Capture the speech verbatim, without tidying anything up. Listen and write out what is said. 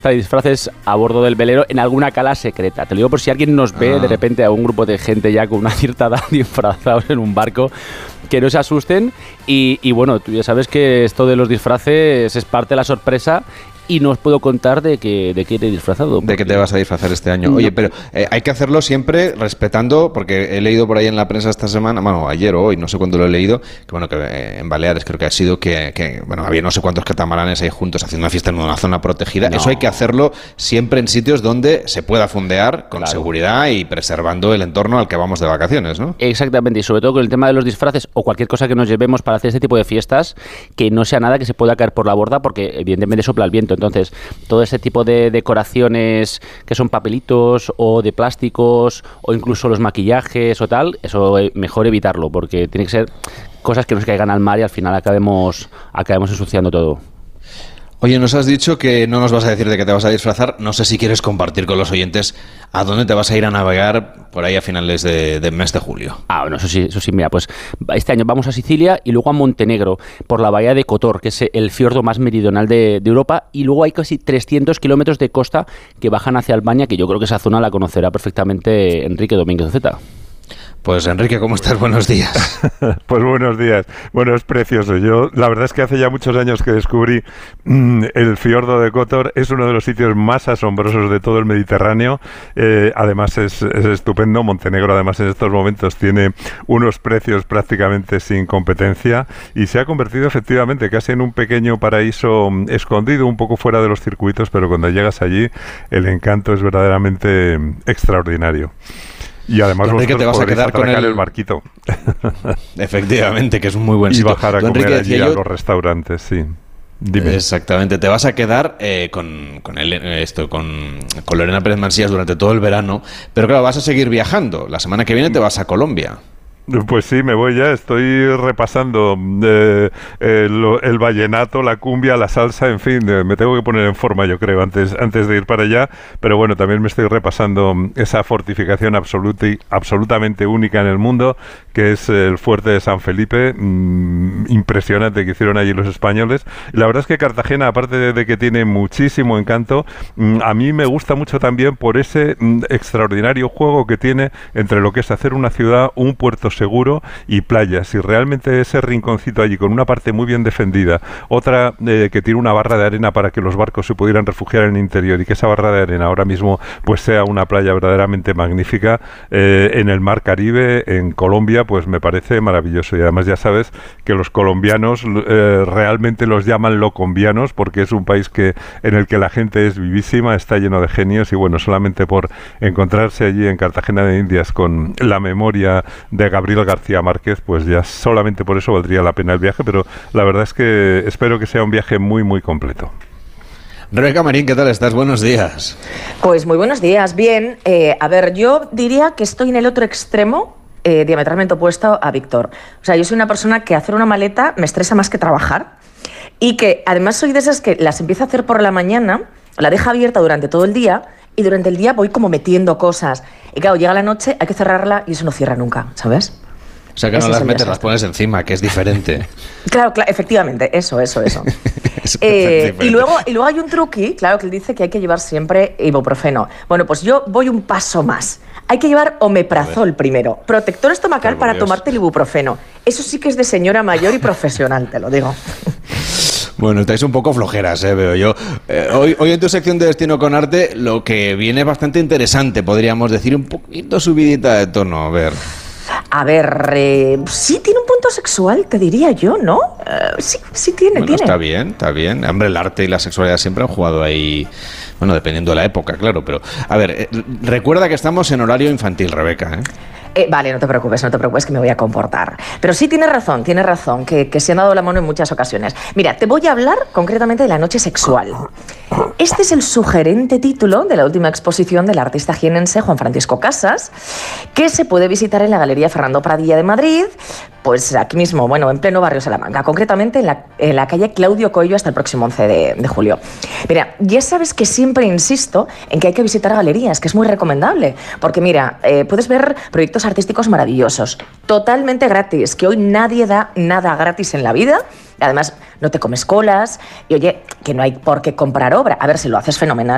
de disfraces a bordo del velero en alguna cala secreta. Te lo digo por si alguien nos ve ah. de repente a un grupo de gente ya con una cierta edad disfrazados en un barco, que no se asusten. Y, y bueno, tú ya sabes que esto de los disfraces es parte de la sorpresa. Y no os puedo contar de qué de qué te he disfrazado. ¿De qué te vas a disfrazar este año? Oye, pero eh, hay que hacerlo siempre respetando, porque he leído por ahí en la prensa esta semana, bueno, ayer o hoy, no sé cuándo lo he leído, que bueno, que eh, en Baleares creo que ha sido que, que, bueno, había no sé cuántos catamaranes ahí juntos haciendo una fiesta en una zona protegida. No. Eso hay que hacerlo siempre en sitios donde se pueda fondear con claro. seguridad y preservando el entorno al que vamos de vacaciones, ¿no? Exactamente, y sobre todo con el tema de los disfraces o cualquier cosa que nos llevemos para hacer este tipo de fiestas, que no sea nada que se pueda caer por la borda, porque evidentemente sopla el viento. Entonces, todo ese tipo de decoraciones que son papelitos o de plásticos o incluso los maquillajes o tal, eso mejor evitarlo, porque tiene que ser cosas que no se caigan al mar y al final acabemos, acabemos ensuciando todo. Oye, nos has dicho que no nos vas a decir de qué te vas a disfrazar. No sé si quieres compartir con los oyentes a dónde te vas a ir a navegar por ahí a finales de, de mes de julio. Ah, bueno, eso sí, eso sí, mira, pues este año vamos a Sicilia y luego a Montenegro, por la bahía de Kotor, que es el fiordo más meridional de, de Europa, y luego hay casi trescientos kilómetros de costa que bajan hacia Albania, que yo creo que esa zona la conocerá perfectamente Enrique Domínguez Zeta. Pues Enrique, ¿cómo estás? Buenos días. Pues buenos días. Bueno, es precioso. Yo, la verdad es que hace ya muchos años que descubrí mmm, el fiordo de Kotor. Es uno de los sitios más asombrosos de todo el Mediterráneo. Eh, además es, es estupendo. Montenegro, además, en estos momentos tiene unos precios prácticamente sin competencia y se ha convertido efectivamente casi en un pequeño paraíso escondido, un poco fuera de los circuitos, pero cuando llegas allí el encanto es verdaderamente extraordinario. Y además Enrique, te vas a quedar con el... el barquito. Efectivamente, que es un muy buen sitio. Y bajar a comer Enrique, allí yo... a los restaurantes, sí. Dime. Exactamente, te vas a quedar eh, con, con, el, esto, con, con Lorena Pérez Mansías durante todo el verano, pero claro, vas a seguir viajando. La semana que viene te vas a Colombia. Pues sí, me voy ya, estoy repasando eh, el, el vallenato, la cumbia, la salsa, en fin, eh, me tengo que poner en forma, yo creo, antes, antes de ir para allá, pero bueno, también me estoy repasando esa fortificación absoluta y, absolutamente única en el mundo, que es el fuerte de San Felipe, mmm, impresionante que hicieron allí los españoles. Y la verdad es que Cartagena, aparte de, de que tiene muchísimo encanto, mmm, a mí me gusta mucho también por ese mmm, extraordinario juego que tiene entre lo que es hacer una ciudad, un puerto seguro y playas, y realmente ese rinconcito allí con una parte muy bien defendida, otra eh, que tiene una barra de arena para que los barcos se pudieran refugiar en el interior y que esa barra de arena ahora mismo pues sea una playa verdaderamente magnífica eh, en el Mar Caribe, en Colombia, pues me parece maravilloso. Y además ya sabes que los colombianos eh, realmente los llaman locombianos porque es un país que en el que la gente es vivísima, está lleno de genios, y bueno, solamente por encontrarse allí en Cartagena de Indias con la memoria de Gabriel García Márquez, pues ya solamente por eso valdría la pena el viaje, pero la verdad es que espero que sea un viaje muy muy completo. Rebeca Marín, ¿qué tal estás? Buenos días. Pues muy buenos días, bien. Eh, a ver, yo diría que estoy en el otro extremo, eh, diametralmente opuesto a Víctor. O sea, yo soy una persona que hacer una maleta me estresa más que trabajar, y que además soy de esas que las empiezo a hacer por la mañana, la dejo abierta durante todo el día, y durante el día voy como metiendo cosas. Y claro, llega la noche, hay que cerrarla y eso no cierra nunca, ¿sabes? O sea que no las metes, las pones encima, que es diferente. Claro, claro, efectivamente, eso, eso, eso. es eh, y, luego, y luego hay un truqui, claro, que él dice que hay que llevar siempre ibuprofeno. Bueno, pues yo voy un paso más. Hay que llevar omeprazol primero, protector estomacal para Dios. tomarte el ibuprofeno. Eso sí que es de señora mayor y profesional, te lo digo. Bueno, estáis un poco flojeras, eh, veo yo. Eh, hoy, hoy en tu sección de Destino con Arte lo que viene es bastante interesante, podríamos decir, un poquito subidita de tono, a ver... A ver, eh, sí tiene un punto sexual, te diría yo, ¿no? Uh, sí, sí tiene, bueno, tiene. Está bien, está bien. Hombre, el arte y la sexualidad siempre han jugado ahí, bueno, dependiendo de la época, claro, pero... A ver, eh, recuerda que estamos en horario infantil, Rebeca, ¿eh? Eh, vale, no te preocupes, no te preocupes, que me voy a comportar. Pero sí tienes razón, tienes razón, que, que se han dado la mano en muchas ocasiones. Mira, te voy a hablar concretamente de la noche sexual. Este es el sugerente título de la última exposición del artista jienense Juan Francisco Casas, que se puede visitar en la Galería Fernando Pradilla de Madrid, pues aquí mismo, bueno, en pleno barrio Salamanca, concretamente en la, en la calle Claudio Coello hasta el próximo once de, de julio. Mira, ya sabes que siempre insisto en que hay que visitar galerías, que es muy recomendable, porque mira, eh, puedes ver proyectos artísticos maravillosos, totalmente gratis, que hoy nadie da nada gratis en la vida. Además, no te comes colas y oye, que no hay por qué comprar obra. A ver, si lo haces fenomenal.